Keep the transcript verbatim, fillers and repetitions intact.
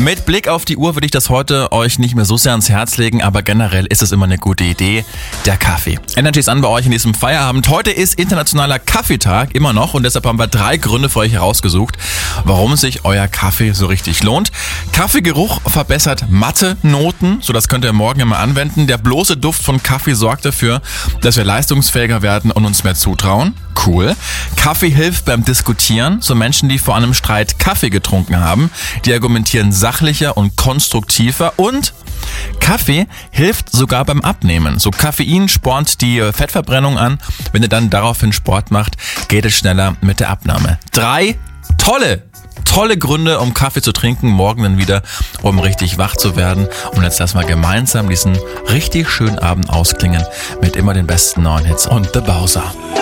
Mit Blick auf die Uhr würde ich das heute euch nicht mehr so sehr ans Herz legen, aber generell ist es immer eine gute Idee. Der Kaffee. Energy ist an bei euch in diesem Feierabend. Heute ist internationaler Kaffeetag, immer noch, und deshalb haben wir drei Gründe für euch herausgesucht, warum sich euer Kaffee so richtig lohnt. Kaffeegeruch verbessert Mathe-Noten, so das könnt ihr morgen immer anwenden. Der bloße Duft von Kaffee sorgt dafür, dass wir leistungsfähiger werden und uns mehr zutrauen. Cool. Kaffee hilft beim Diskutieren. So Menschen, die vor einem Streit Kaffee getrunken haben, die argumentieren sachlicher und konstruktiver. Und Kaffee hilft sogar beim Abnehmen. So Koffein spornt die Fettverbrennung an. Wenn ihr dann daraufhin Sport macht, geht es schneller mit der Abnahme. Drei tolle Tolle Gründe, um Kaffee zu trinken, morgen dann wieder, um richtig wach zu werden. Und jetzt lassen wir gemeinsam diesen richtig schönen Abend ausklingen mit immer den besten neuen Hits und The Bowser.